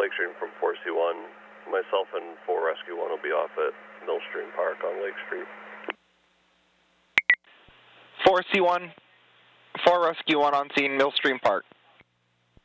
Lake Stream from 4C1. Myself and 4 Rescue 1 will be off at Millstream Park on Lake Street. 4C1, 4 Rescue 1 on scene, Millstream Park.